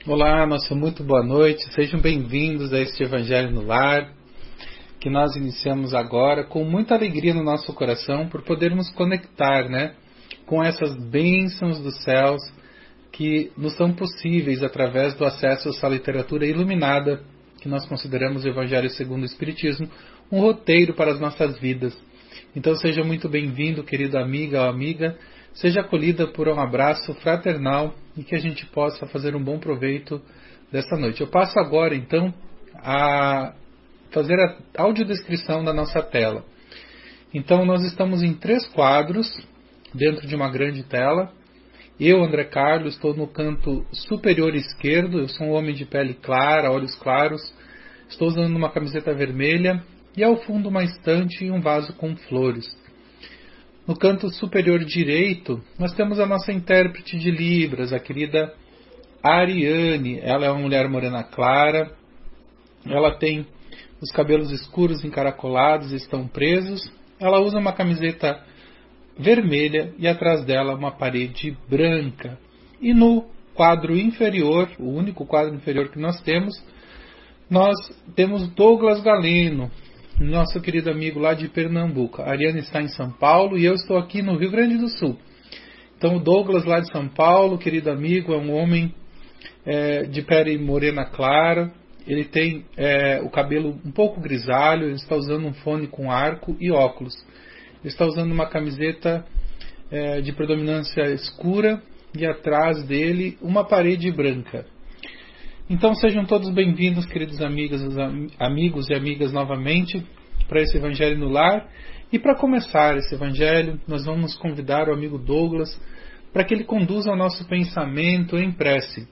Olá, nossa muito boa noite, sejam bem-vindos a este Evangelho no Lar, que nós iniciamos agora com muita alegria no nosso coração por podermos conectar, com essas bênçãos dos céus que nos são possíveis através do acesso a essa literatura iluminada que nós consideramos o Evangelho segundo o Espiritismo, um roteiro para as nossas vidas. Então seja muito bem-vindo, querida amiga ou amiga, seja acolhida por um abraço fraternal e que a gente possa fazer um bom proveito dessa noite. Eu passo agora, então, a fazer a audiodescrição da nossa tela. Então, nós estamos em 3 quadros, dentro de uma grande tela. Eu, André Carlos, estou no canto superior esquerdo, eu sou um homem de pele clara, olhos claros, estou usando uma camiseta vermelha e ao fundo uma estante e um vaso com flores. No canto superior direito, nós temos a nossa intérprete de Libras, a querida Ariane. Ela é uma mulher morena clara, ela tem os cabelos escuros encaracolados e estão presos. Ela usa uma camiseta vermelha e atrás dela uma parede branca. E no quadro inferior, o único quadro inferior que nós temos Douglas Galeno, nosso querido amigo lá de Pernambuco. A Ariane está em São Paulo e eu estou aqui no Rio Grande do Sul. Então o Douglas lá de São Paulo, querido amigo, é um homem de pele morena clara. Ele tem o cabelo um pouco grisalho, ele está usando um fone com arco e óculos. Ele está usando uma camiseta de predominância escura e atrás dele uma parede branca. Então sejam todos bem-vindos, queridos amigos e amigas, novamente para esse Evangelho no Lar. E para começar esse Evangelho, nós vamos convidar o amigo Douglas para que ele conduza o nosso pensamento em prece.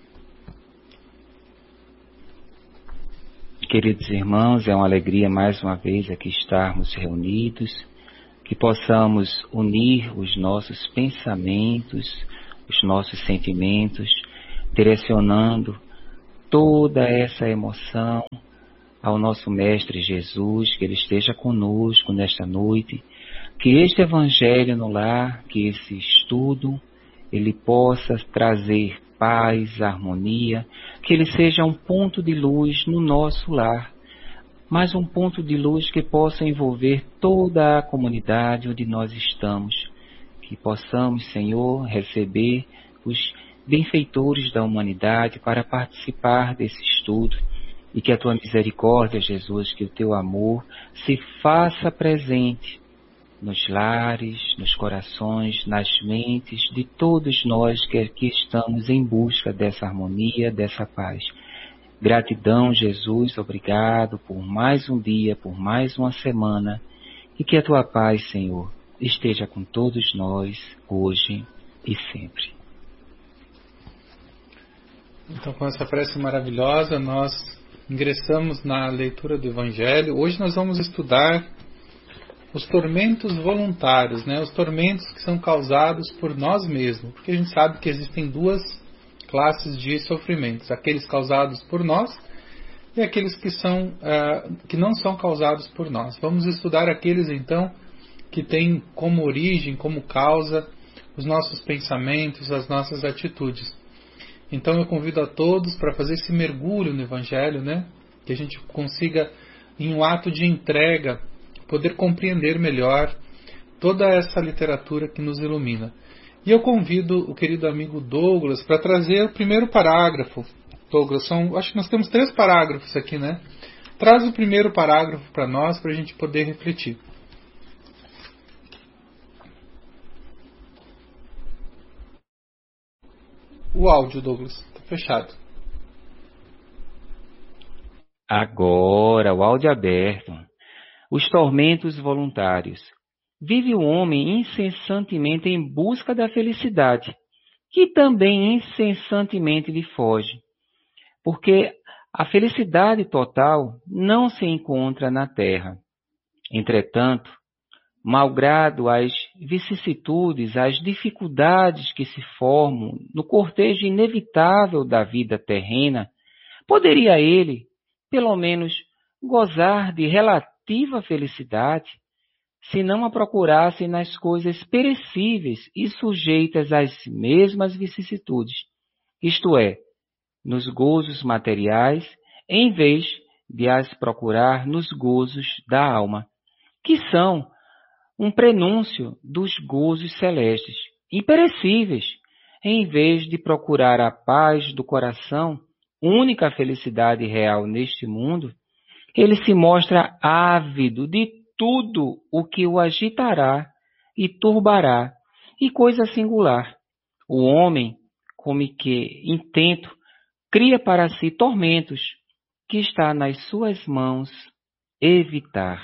Queridos irmãos, é uma alegria mais uma vez aqui estarmos reunidos, que possamos unir os nossos pensamentos, os nossos sentimentos, direcionando toda essa emoção ao nosso Mestre Jesus, que Ele esteja conosco nesta noite, que este Evangelho no Lar, que esse estudo, ele possa trazer paz, harmonia, que ele seja um ponto de luz no nosso lar, mas um ponto de luz que possa envolver toda a comunidade onde nós estamos, que possamos, Senhor, receber os benfeitores da humanidade para participar desse estudo e que a Tua misericórdia, Jesus, que o Teu amor se faça presente nos lares, nos corações, nas mentes de todos nós que aqui estamos em busca dessa harmonia, dessa paz. Gratidão, Jesus, obrigado por mais um dia, por mais uma semana, e que a Tua paz, Senhor, esteja com todos nós, hoje e sempre. Então, com essa prece maravilhosa, nós ingressamos na leitura do Evangelho. Hoje nós vamos estudar os tormentos voluntários, os tormentos que são causados por nós mesmos, porque a gente sabe que existem 2 classes de sofrimentos, aqueles causados por nós e aqueles que não são causados por nós. Vamos estudar aqueles, então, que têm como origem, como causa, os nossos pensamentos, as nossas atitudes. Então eu convido a todos para fazer esse mergulho no Evangelho, que a gente consiga, em um ato de entrega, poder compreender melhor toda essa literatura que nos ilumina. E eu convido o querido amigo Douglas para trazer o primeiro parágrafo. Douglas, acho que nós temos 3 parágrafos aqui, Traz o primeiro parágrafo para nós, para a gente poder refletir. O áudio, Douglas, está fechado. Agora, o áudio aberto. Os tormentos voluntários. Vive o homem incessantemente em busca da felicidade, que também incessantemente lhe foge, porque a felicidade total não se encontra na terra. Entretanto, malgrado as vicissitudes, as dificuldades que se formam no cortejo inevitável da vida terrena, poderia ele, pelo menos, gozar de relativa felicidade, se não a procurasse nas coisas perecíveis e sujeitas às mesmas vicissitudes, isto é, nos gozos materiais, em vez de as procurar nos gozos da alma, que são um prenúncio dos gozos celestes, imperecíveis, em vez de procurar a paz do coração, única felicidade real neste mundo. Ele se mostra ávido de tudo o que o agitará e turbará, e coisa singular. O homem, como que intento, cria para si tormentos que está nas suas mãos evitar.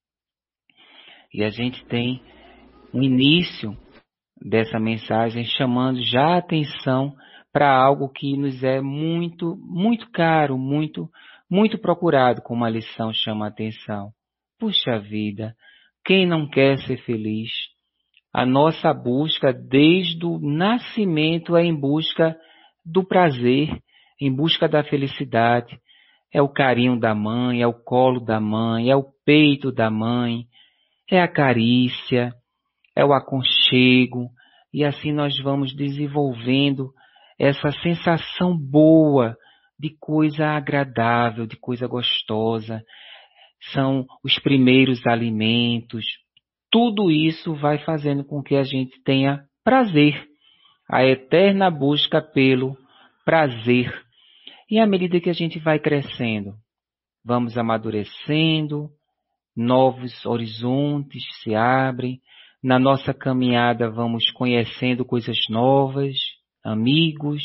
E a gente tem um início dessa mensagem chamando já a atenção para algo que nos é muito, muito caro, muito, muito procurado, como a lição chama a atenção. Puxa vida, quem não quer ser feliz? A nossa busca desde o nascimento é em busca do prazer, em busca da felicidade. É o carinho da mãe, é o colo da mãe, é o peito da mãe, é a carícia, é o aconchego, e assim nós vamos desenvolvendo essa sensação boa de coisa agradável, de coisa gostosa. São os primeiros alimentos. Tudo isso vai fazendo com que a gente tenha prazer, a eterna busca pelo prazer. E à medida que a gente vai crescendo, vamos amadurecendo, novos horizontes se abrem, na nossa caminhada vamos conhecendo coisas novas, amigos,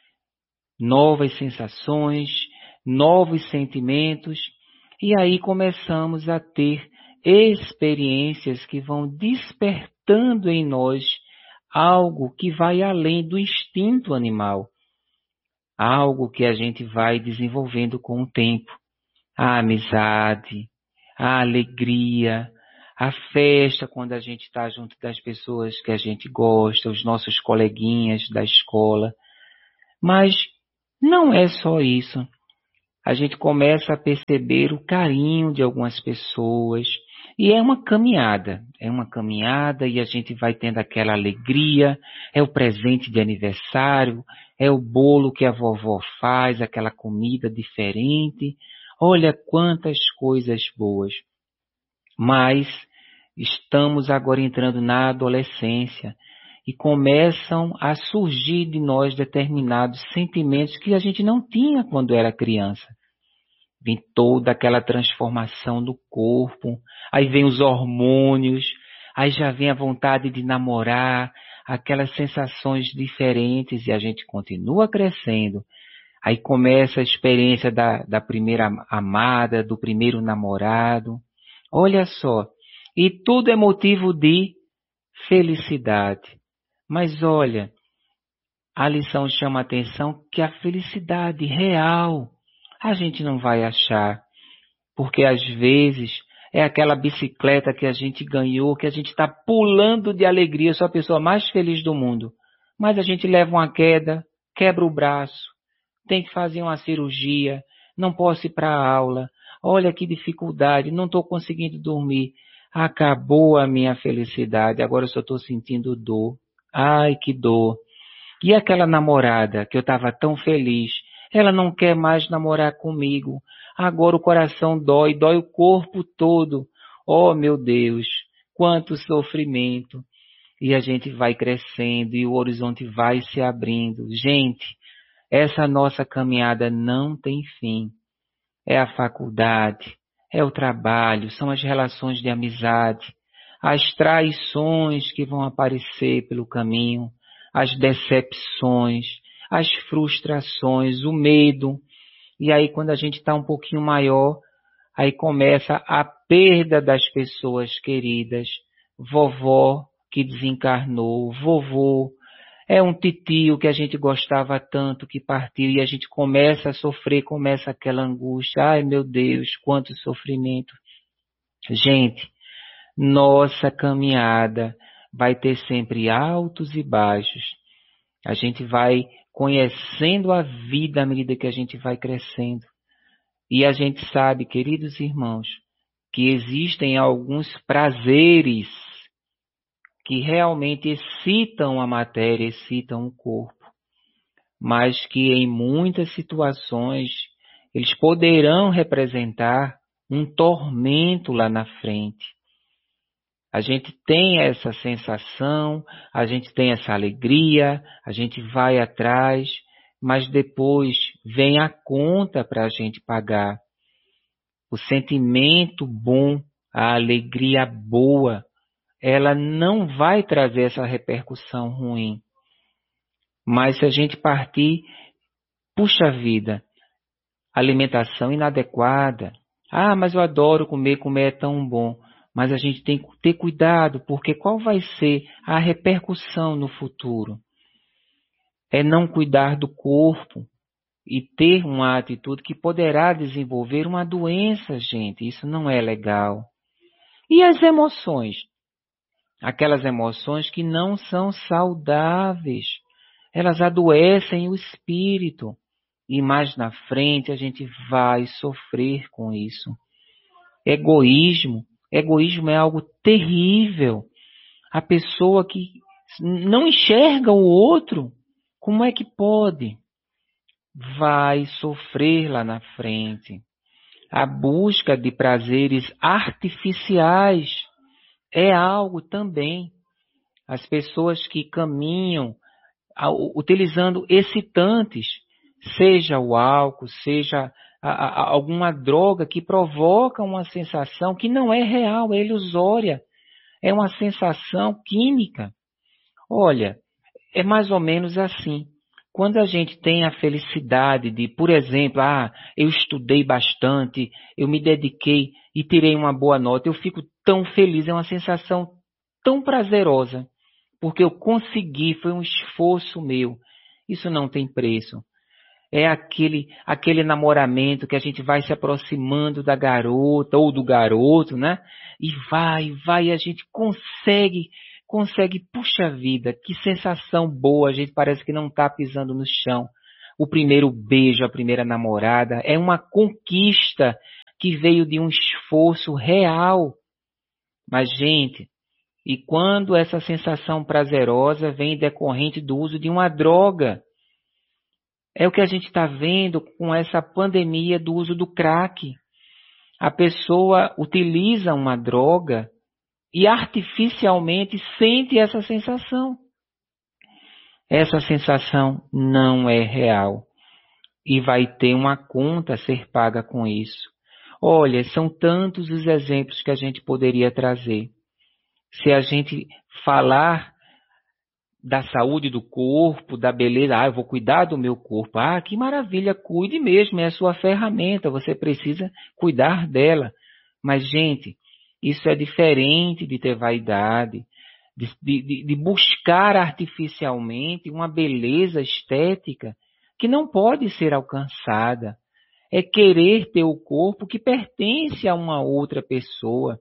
novas sensações, novos sentimentos, e aí começamos a ter experiências que vão despertando em nós algo que vai além do instinto animal, algo que a gente vai desenvolvendo com o tempo, a amizade, a alegria, a festa quando a gente está junto das pessoas que a gente gosta, os nossos coleguinhas da escola. Mas não é só isso. A gente começa a perceber o carinho de algumas pessoas e é uma caminhada e a gente vai tendo aquela alegria, é o presente de aniversário, é o bolo que a vovó faz, aquela comida diferente. Olha quantas coisas boas. Mas estamos agora entrando na adolescência e começam a surgir de nós determinados sentimentos que a gente não tinha quando era criança. Vem toda aquela transformação do corpo, aí vem os hormônios, aí já vem a vontade de namorar, aquelas sensações diferentes e a gente continua crescendo. Aí começa a experiência da primeira amada, do primeiro namorado. Olha só, e tudo é motivo de felicidade. Mas olha, a lição chama a atenção que a felicidade real a gente não vai achar, porque às vezes é aquela bicicleta que a gente ganhou, que a gente está pulando de alegria, sou a pessoa mais feliz do mundo. Mas a gente leva uma queda, quebra o braço, tem que fazer uma cirurgia, não posso ir para a aula, olha que dificuldade, não estou conseguindo dormir. Acabou a minha felicidade, agora eu só estou sentindo dor. Ai, que dor. E aquela namorada que eu estava tão feliz, ela não quer mais namorar comigo. Agora o coração dói, dói o corpo todo. Oh, meu Deus, quanto sofrimento. E a gente vai crescendo e o horizonte vai se abrindo. Gente, essa nossa caminhada não tem fim. É a faculdade, é o trabalho, são as relações de amizade, as traições que vão aparecer pelo caminho, as decepções, as frustrações, o medo. E aí quando a gente está um pouquinho maior, aí começa a perda das pessoas queridas. Vovó que desencarnou, vovô, é um titio que a gente gostava tanto que partiu e a gente começa a sofrer, começa aquela angústia. Ai, meu Deus, quanto sofrimento. Gente, nossa caminhada vai ter sempre altos e baixos. A gente vai conhecendo a vida à medida que a gente vai crescendo. E a gente sabe, queridos irmãos, que existem alguns prazeres que realmente excitam a matéria, excitam o corpo. mas que em muitas situações eles poderão representar um tormento lá na frente. A gente tem essa sensação, a gente tem essa alegria, a gente vai atrás, mas depois vem a conta para a gente pagar. O sentimento bom, a alegria boa, ela não vai trazer essa repercussão ruim. Mas se a gente partir, puxa vida, alimentação inadequada. Ah, mas eu adoro comer é tão bom. Mas a gente tem que ter cuidado, porque qual vai ser a repercussão no futuro? É não cuidar do corpo e ter uma atitude que poderá desenvolver uma doença, gente. Isso não é legal. E as emoções? Aquelas emoções que não são saudáveis. Elas adoecem o espírito. E mais na frente a gente vai sofrer com isso. Egoísmo. Egoísmo é algo terrível. A pessoa que não enxerga o outro, como é que pode? Vai sofrer lá na frente. A busca de prazeres artificiais é algo também. As pessoas que caminham utilizando excitantes, seja o álcool, seja alguma droga que provoca uma sensação que não é real, é ilusória, é uma sensação química. Olha, é mais ou menos assim. Quando a gente tem a felicidade de, por exemplo, eu estudei bastante, eu me dediquei e tirei uma boa nota, eu fico tão feliz, é uma sensação tão prazerosa, porque eu consegui, foi um esforço meu. Isso não tem preço. É aquele namoramento que a gente vai se aproximando da garota ou do garoto, né? E vai, a gente consegue, puxa vida, que sensação boa, a gente parece que não está pisando no chão. O primeiro beijo, a primeira namorada, é uma conquista que veio de um esforço real. Mas, gente, e quando essa sensação prazerosa vem decorrente do uso de uma droga? É o que a gente está vendo com essa pandemia do uso do crack. A pessoa utiliza uma droga e artificialmente sente essa sensação. Essa sensação não é real. E vai ter uma conta a ser paga com isso. Olha, são tantos os exemplos que a gente poderia trazer. Se a gente falar da saúde do corpo, da beleza, eu vou cuidar do meu corpo. Que maravilha, cuide mesmo, é a sua ferramenta, você precisa cuidar dela. Mas, gente, isso é diferente de ter vaidade, de buscar artificialmente uma beleza estética que não pode ser alcançada. É querer ter o corpo que pertence a uma outra pessoa.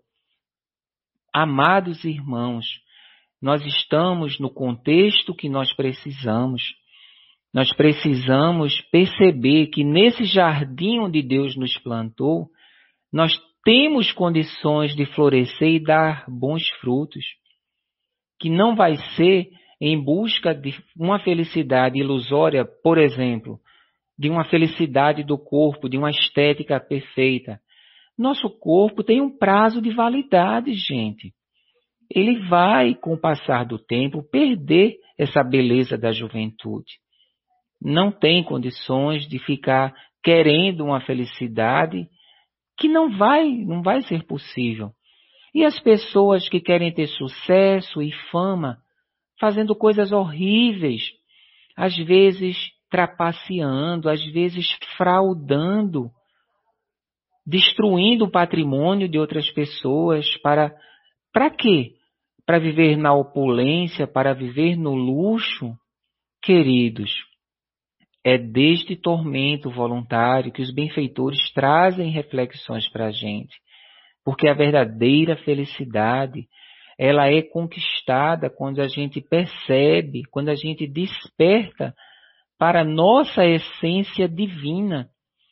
Amados irmãos, nós estamos no contexto que nós precisamos. Nós precisamos perceber que nesse jardim onde Deus nos plantou, nós temos condições de florescer e dar bons frutos. Que não vai ser em busca de uma felicidade ilusória, por exemplo, de uma felicidade do corpo, de uma estética perfeita. Nosso corpo tem um prazo de validade, gente. Ele vai, com o passar do tempo, perder essa beleza da juventude. Não tem condições de ficar querendo uma felicidade que não vai ser possível. E as pessoas que querem ter sucesso e fama, fazendo coisas horríveis, às vezes trapaceando, às vezes fraudando, destruindo o patrimônio de outras pessoas para quê? Para viver na opulência, para viver no luxo? Queridos, é deste tormento voluntário que os benfeitores trazem reflexões para a gente. Porque a verdadeira felicidade, ela é conquistada quando a gente percebe, quando a gente desperta para a nossa essência divina.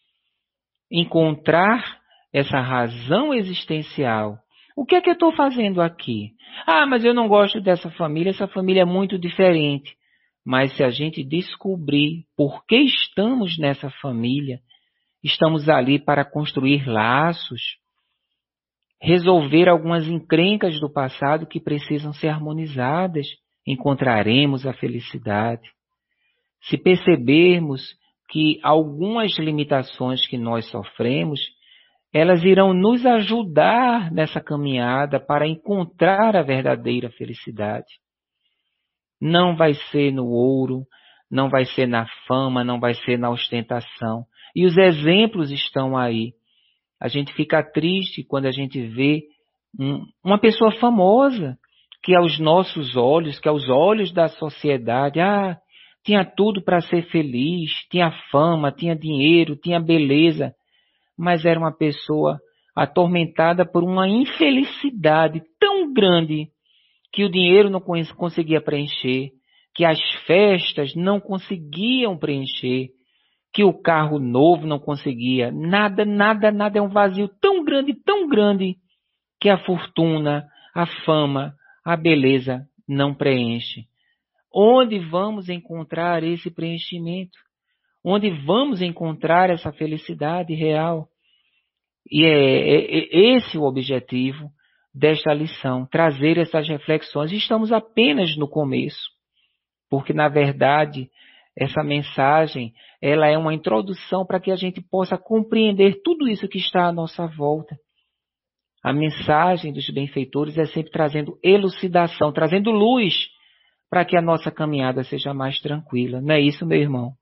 Encontrar essa razão existencial. O que é que eu estou fazendo aqui? Mas eu não gosto dessa família, essa família é muito diferente. Mas se a gente descobrir por que estamos nessa família, estamos ali para construir laços, resolver algumas encrencas do passado que precisam ser harmonizadas, encontraremos a felicidade. Se percebermos que algumas limitações que nós sofremos, elas irão nos ajudar nessa caminhada para encontrar a verdadeira felicidade. Não vai ser no ouro, não vai ser na fama, não vai ser na ostentação. E os exemplos estão aí. A gente fica triste quando a gente vê uma pessoa famosa, que aos nossos olhos, que aos olhos da sociedade, tinha tudo para ser feliz, tinha fama, tinha dinheiro, tinha beleza, mas era uma pessoa atormentada por uma infelicidade tão grande que o dinheiro não conseguia preencher, que as festas não conseguiam preencher, que o carro novo não conseguia. Nada, nada, nada. É um vazio tão grande, que a fortuna, a fama, a beleza não preenche. Onde vamos encontrar esse preenchimento? Onde vamos encontrar essa felicidade real? E é esse o objetivo desta lição, trazer essas reflexões. Estamos apenas no começo, porque na verdade essa mensagem ela é uma introdução para que a gente possa compreender tudo isso que está à nossa volta. A mensagem dos benfeitores é sempre trazendo elucidação, trazendo luz para que a nossa caminhada seja mais tranquila. Não é isso, meu irmão?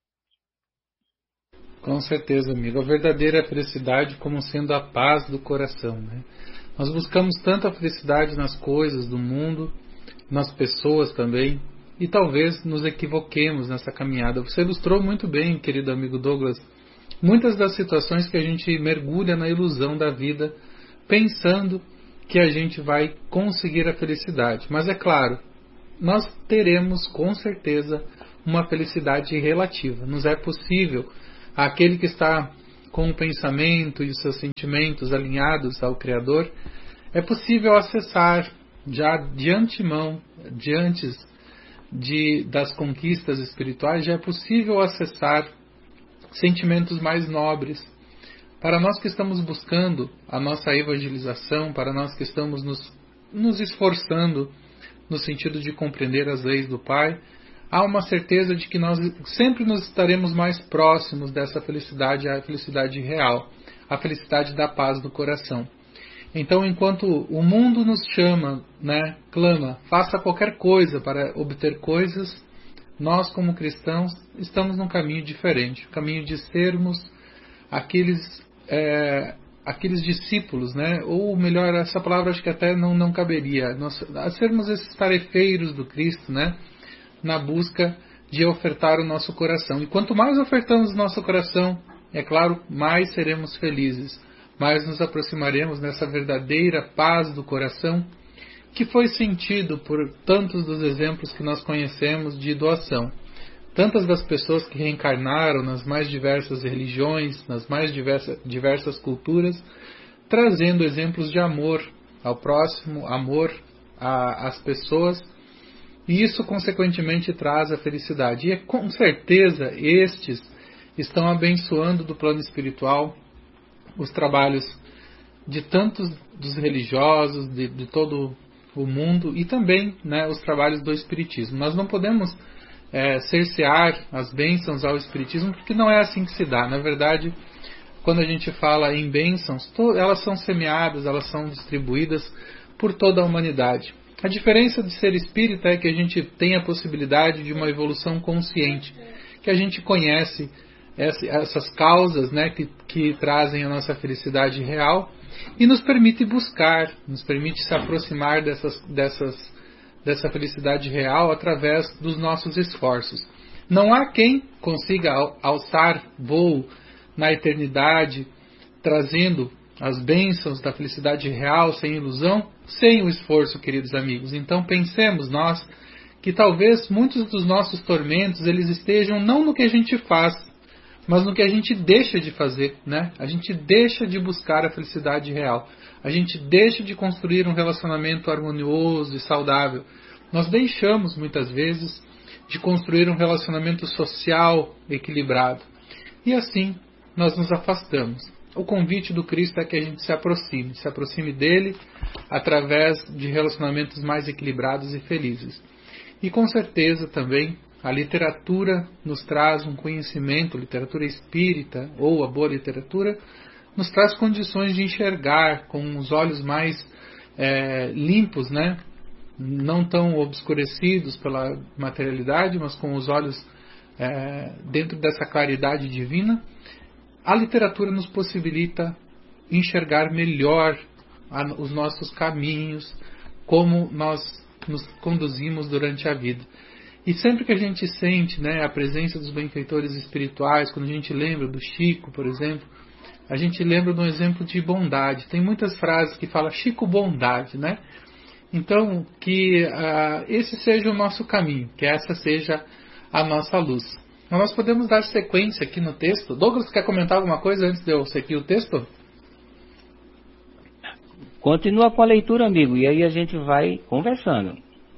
Com certeza, amigo. A verdadeira felicidade como sendo a paz do coração, né? Nós buscamos tanta felicidade nas coisas do mundo, nas pessoas também, e talvez nos equivoquemos nessa caminhada. Você ilustrou muito bem, querido amigo Douglas, muitas das situações que a gente mergulha na ilusão da vida, pensando que a gente vai conseguir a felicidade. Mas é claro, nós teremos com certeza uma felicidade relativa. Nos é possível, aquele que está com o pensamento e os seus sentimentos alinhados ao Criador, é possível acessar já de antemão, das conquistas espirituais, já é possível acessar sentimentos mais nobres. Para nós que estamos buscando a nossa evangelização, para nós que estamos nos esforçando no sentido de compreender as leis do Pai, há uma certeza de que nós sempre nos estaremos mais próximos dessa felicidade, a felicidade real, a felicidade da paz do coração. Então, enquanto o mundo nos chama, né, clama, faça qualquer coisa para obter coisas, nós como cristãos estamos num caminho diferente, o caminho de sermos aqueles discípulos, né? Ou melhor, essa palavra acho que até não caberia, a sermos esses tarefeiros do Cristo, né? Na busca de ofertar o nosso coração. E quanto mais ofertamos o nosso coração, é claro, mais seremos felizes, mais nos aproximaremos dessa verdadeira paz do coração, que foi sentido por tantos dos exemplos que nós conhecemos de doação. Tantas das pessoas que reencarnaram nas mais diversas religiões, nas mais diversas culturas, trazendo exemplos de amor ao próximo, amor às pessoas, e isso consequentemente traz a felicidade. E com certeza estes estão abençoando do plano espiritual os trabalhos de tantos dos religiosos, de todo o mundo, e também, né, os trabalhos do Espiritismo. Nós não podemos cercear as bênçãos ao Espiritismo, porque não é assim que se dá. Na verdade, quando a gente fala em bênçãos, elas são semeadas, elas são distribuídas por toda a humanidade. A diferença de ser espírita é que a gente tem a possibilidade de uma evolução consciente, que a gente conhece essas causas, né, que trazem a nossa felicidade real, e nos permite buscar, nos permite se aproximar dessa felicidade real através dos nossos esforços. Não há quem consiga alçar voo na eternidade, trazendo as bênçãos da felicidade real, sem ilusão, sem o esforço, queridos amigos. Então pensemos nós que talvez muitos dos nossos tormentos eles estejam não no que a gente faz, mas no que a gente deixa de fazer, né? A gente deixa de buscar a felicidade real. A gente deixa de construir um relacionamento harmonioso e saudável. Nós deixamos, muitas vezes, de construir um relacionamento social equilibrado. E assim nós nos afastamos. O convite do Cristo é que a gente se aproxime dele através de relacionamentos mais equilibrados e felizes. E com certeza também a literatura nos traz um conhecimento, literatura espírita ou a boa literatura, nos traz condições de enxergar com os olhos mais limpos, né? Não tão obscurecidos pela materialidade, mas com os olhos dentro dessa claridade divina. A literatura nos possibilita enxergar melhor os nossos caminhos, como nós nos conduzimos durante a vida. E sempre que a gente sente, né, a presença dos benfeitores espirituais, quando a gente lembra do Chico, por exemplo, a gente lembra de um exemplo de bondade. Tem muitas frases que falam Chico bondade, né? Então, que esse seja o nosso caminho, que essa seja a nossa luz. Então, nós podemos dar sequência aqui no texto. Douglas, quer comentar alguma coisa antes de eu seguir o texto? Continua com a leitura, amigo, e aí a gente vai conversando.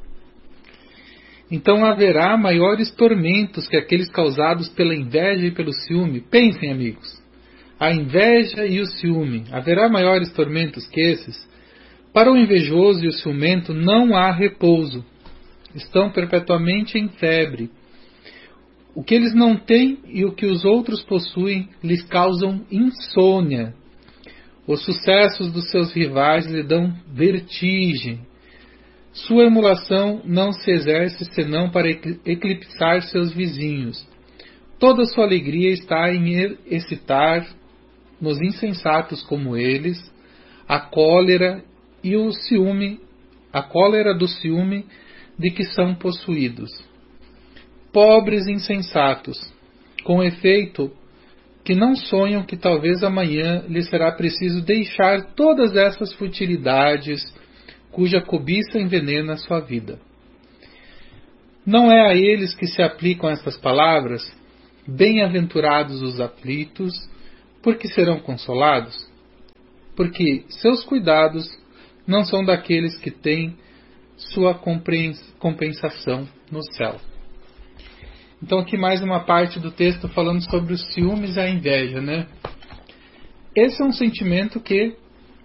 Então haverá maiores tormentos que aqueles causados pela inveja e pelo ciúme. Pensem, amigos. A inveja e o ciúme. Haverá maiores tormentos que esses? Para o invejoso e o ciumento não há repouso. Estão perpetuamente em febre. O que eles não têm e o que os outros possuem lhes causam insônia. Os sucessos dos seus rivais lhe dão vertigem. Sua emulação não se exerce senão para eclipsar seus vizinhos. Toda sua alegria está em excitar nos insensatos como eles a cólera e o ciúme, a cólera do ciúme de que são possuídos. Pobres insensatos, com efeito que não sonham que talvez amanhã lhes será preciso deixar todas essas futilidades cuja cobiça envenena sua vida. Não é a eles que se aplicam estas palavras? Bem-aventurados os aflitos, porque serão consolados? Porque seus cuidados não são daqueles que têm sua compensação no céu. Então aqui mais uma parte do texto falando sobre os ciúmes e a inveja, né? Esse é um sentimento que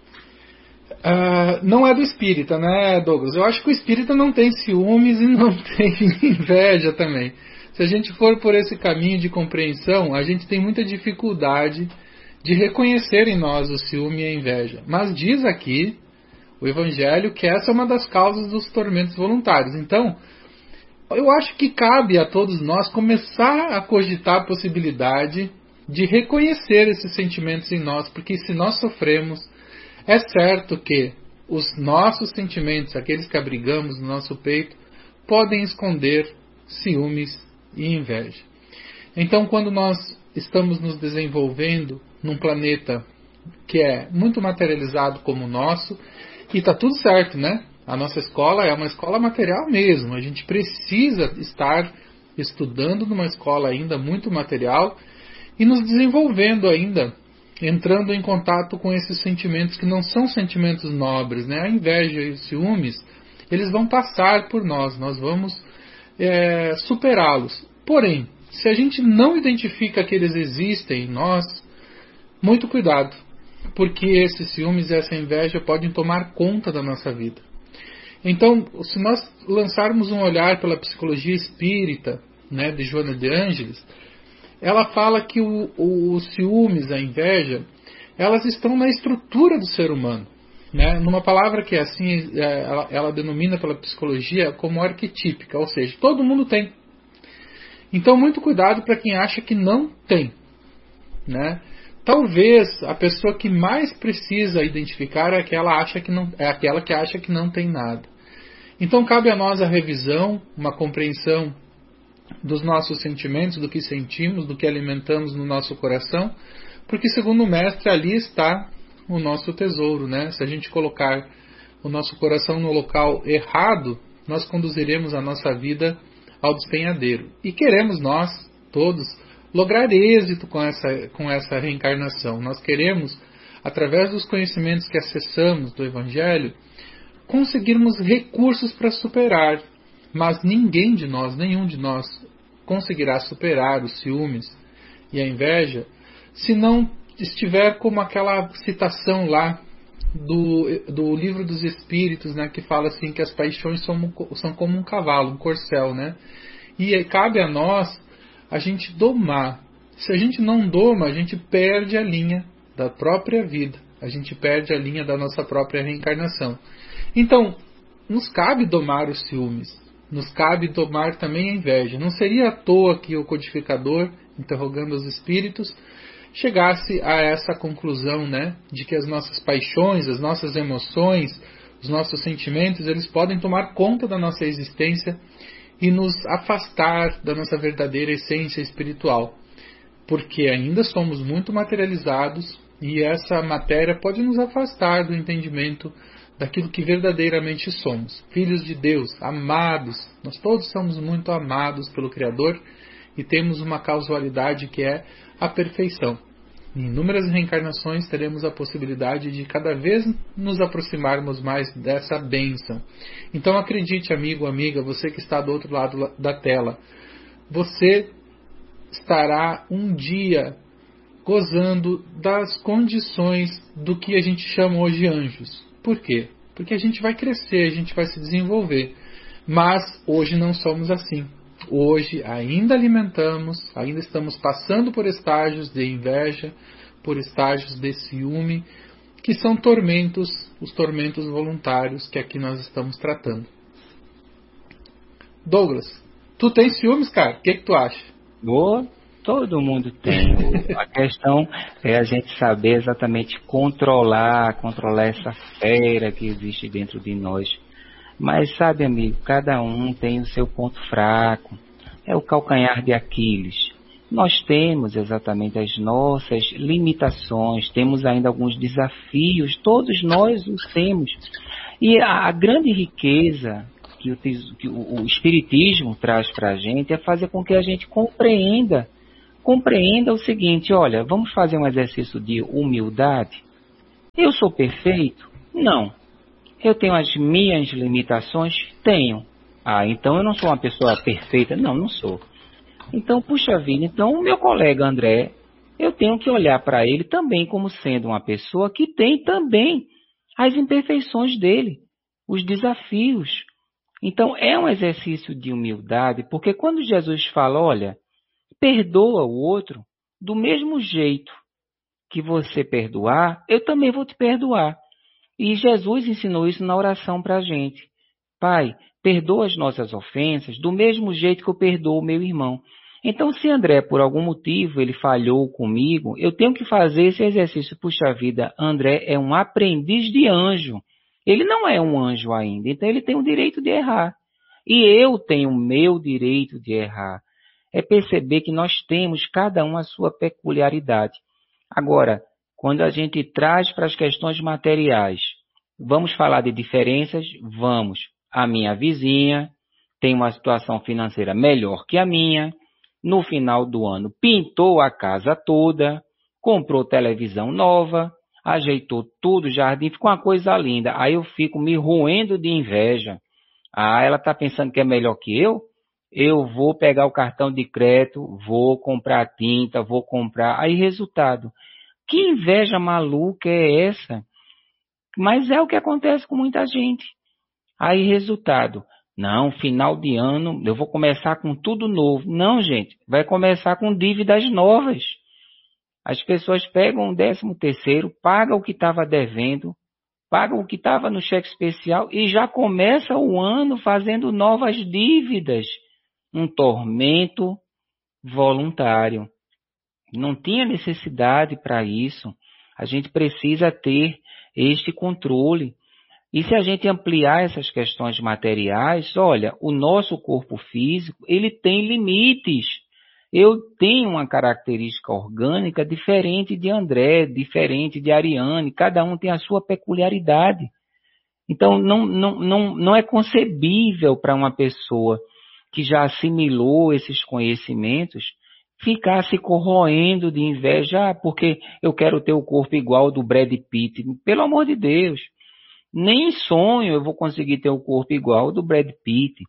não é do espírita, né, Douglas? Eu acho que o espírita não tem ciúmes e não tem inveja também. Se a gente for por esse caminho de compreensão, a gente tem muita dificuldade de reconhecer em nós o ciúme e a inveja. Mas diz aqui o Evangelho que essa é uma das causas dos tormentos voluntários. Então, eu acho que cabe a todos nós começar a cogitar a possibilidade de reconhecer esses sentimentos em nós, porque se nós sofremos, é certo que os nossos sentimentos, aqueles que abrigamos no nosso peito, podem esconder ciúmes e inveja. Então, quando nós estamos nos desenvolvendo num planeta que é muito materializado como o nosso, e está tudo certo, né? A nossa escola é uma escola material mesmo. A gente precisa estar estudando numa escola ainda muito material e nos desenvolvendo ainda, entrando em contato com esses sentimentos que não são sentimentos nobres, né? A inveja e os ciúmes, eles vão passar por nós vamos superá-los. Porém, se a gente não identifica que eles existem em nós, muito cuidado, porque esses ciúmes e essa inveja podem tomar conta da nossa vida. Então, se nós lançarmos um olhar pela psicologia espírita, né, de Joana de Ângeles, ela fala que os ciúmes, a inveja, elas estão na estrutura do ser humano. Né? Numa palavra que é assim, ela denomina pela psicologia como arquetípica, ou seja, todo mundo tem. Então, muito cuidado para quem acha que não tem. Né? Talvez a pessoa que mais precisa identificar é aquela que acha que não tem nada. Então cabe a nós a revisão, uma compreensão dos nossos sentimentos, do que sentimos, do que alimentamos no nosso coração, porque segundo o mestre ali está o nosso tesouro, né? Se a gente colocar o nosso coração no local errado, nós conduziremos a nossa vida ao despenhadeiro. E queremos nós, todos, lograr êxito com essa reencarnação. Nós queremos, através dos conhecimentos que acessamos do Evangelho, conseguirmos recursos para superar Mas ninguém de nós, nenhum de nós, conseguirá superar os ciúmes e a inveja se não estiver como aquela citação lá do livro dos Espíritos, né, que fala assim que as paixões são como um cavalo, um corcel, né? E cabe a nós a gente domar. Se a gente não doma, a gente perde a linha da própria vida. A gente perde a linha da nossa própria reencarnação. Então, nos cabe domar os ciúmes. Nos cabe domar também a inveja. Não seria à toa que o codificador, interrogando os espíritos, chegasse a essa conclusão, né, de que as nossas paixões, as nossas emoções, os nossos sentimentos, eles podem tomar conta da nossa existência e nos afastar da nossa verdadeira essência espiritual. Porque ainda somos muito materializados e essa matéria pode nos afastar do entendimento daquilo que verdadeiramente somos. Filhos de Deus, amados. Nós todos somos muito amados pelo Criador e temos uma causalidade que é a perfeição. Em inúmeras reencarnações teremos a possibilidade de cada vez nos aproximarmos mais dessa bênção. Então acredite, amigo, amiga, você que está do outro lado da tela, você estará um dia gozando das condições do que a gente chama hoje anjos. Por quê? Porque a gente vai crescer, a gente vai se desenvolver. Mas hoje não somos assim. Hoje ainda alimentamos, ainda estamos passando por estágios de inveja, por estágios de ciúme, que são tormentos, os tormentos voluntários que aqui nós estamos tratando. Douglas, tu tens ciúmes, cara? O que tu acha? Todo mundo tem. A questão é a gente saber exatamente controlar essa fera que existe dentro de nós. Mas sabe, amigo, cada um tem o seu ponto fraco. É o calcanhar de Aquiles. Nós temos exatamente as nossas limitações, temos ainda alguns desafios, todos nós os temos. E a grande riqueza que o Espiritismo traz para a gente é fazer com que a gente compreenda o seguinte: olha, vamos fazer um exercício de humildade. Eu sou perfeito? Não. Eu tenho as minhas limitações? Tenho. Então eu não sou uma pessoa perfeita? Não, não sou. Então, puxa vida, então o meu colega André, eu tenho que olhar para ele também como sendo uma pessoa que tem também as imperfeições dele, os desafios. Então é um exercício de humildade, porque quando Jesus fala, olha, perdoa o outro do mesmo jeito que você perdoar, eu também vou te perdoar. E Jesus ensinou isso na oração para a gente. Pai, perdoa as nossas ofensas do mesmo jeito que eu perdoo o meu irmão. Então, se André, por algum motivo, ele falhou comigo, eu tenho que fazer esse exercício. Puxa vida, André é um aprendiz de anjo. Ele não é um anjo ainda, então ele tem o direito de errar. E eu tenho o meu direito de errar. É perceber que nós temos cada um a sua peculiaridade. Agora, quando a gente traz para as questões materiais, vamos falar de diferenças? Vamos. A minha vizinha tem uma situação financeira melhor que a minha. No final do ano, pintou a casa toda, comprou televisão nova, ajeitou tudo, o jardim, ficou uma coisa linda. Aí eu fico me roendo de inveja. Ela está pensando que é melhor que eu? Eu vou pegar o cartão de crédito, vou comprar tinta, vou comprar. Aí, resultado. Que inveja maluca é essa? Mas é o que acontece com muita gente. Aí, resultado. Não, final de ano, eu vou começar com tudo novo. Não, gente, vai começar com dívidas novas. As pessoas pegam o 13º, pagam o que estava devendo, pagam o que estava no cheque especial e já começa o ano fazendo novas dívidas. Um tormento voluntário. Não tinha necessidade para isso. A gente precisa ter este controle. E se a gente ampliar essas questões materiais, olha, o nosso corpo físico, ele tem limites. Eu tenho uma característica orgânica diferente de André, diferente de Ariane, cada um tem a sua peculiaridade. Então, não é concebível para uma pessoa que já assimilou esses conhecimentos ficar se corroendo de inveja, porque eu quero ter o corpo igual ao do Brad Pitt. Pelo amor de Deus. Nem sonho eu vou conseguir ter o corpo igual ao do Brad Pitt.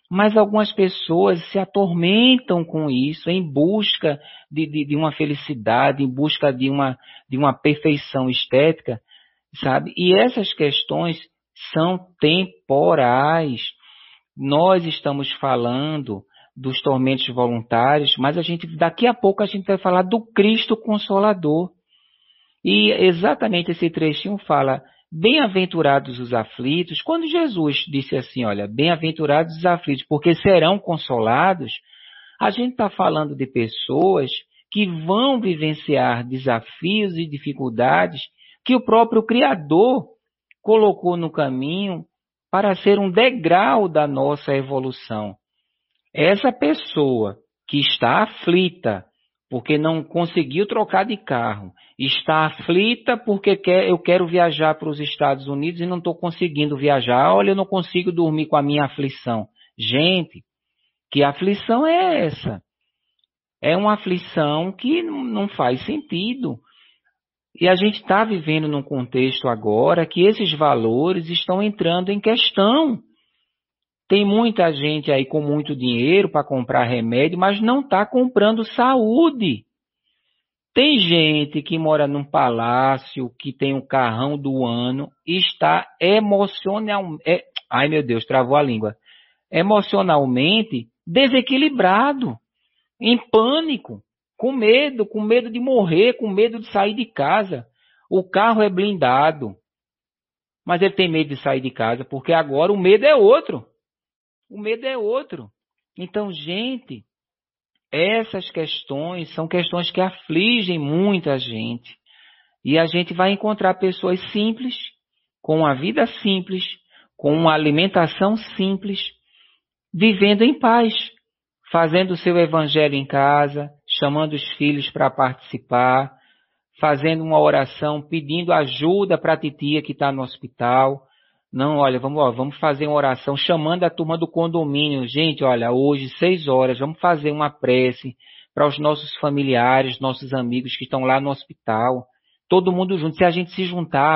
Mas algumas pessoas se atormentam com isso, em busca de uma felicidade, em busca de uma perfeição estética, sabe? E essas questões são temporais. Nós estamos falando dos tormentos voluntários, mas daqui a pouco a gente vai falar do Cristo Consolador. E exatamente esse trechinho fala: bem-aventurados os aflitos. Quando Jesus disse assim, olha, bem-aventurados os aflitos, porque serão consolados, a gente está falando de pessoas que vão vivenciar desafios e dificuldades que o próprio Criador colocou no caminho para ser um degrau da nossa evolução. Essa pessoa que está aflita porque não conseguiu trocar de carro, está aflita porque eu quero viajar para os Estados Unidos e não estou conseguindo viajar. Olha, eu não consigo dormir com a minha aflição. Gente, que aflição é essa? É uma aflição que não faz sentido. E a gente está vivendo num contexto agora que esses valores estão entrando em questão. Tem muita gente aí com muito dinheiro para comprar remédio, mas não está comprando saúde. Tem gente que mora num palácio, que tem um carrão do ano, e está ai meu Deus, travou a língua. Emocionalmente desequilibrado, em pânico, com medo de morrer, com medo de sair de casa. O carro é blindado, mas ele tem medo de sair de casa, porque agora o medo é outro. O medo é outro. Então, gente, essas questões são questões que afligem muita gente. E a gente vai encontrar pessoas simples, com uma vida simples, com uma alimentação simples, vivendo em paz, fazendo o seu evangelho em casa, chamando os filhos para participar, fazendo uma oração, pedindo ajuda para a titia que está no hospital. Não, olha, vamos fazer uma oração, chamando a turma do condomínio. Gente, olha, hoje, 6 horas, vamos fazer uma prece para os nossos familiares, nossos amigos que estão lá no hospital. Todo mundo junto. Se a gente se juntar,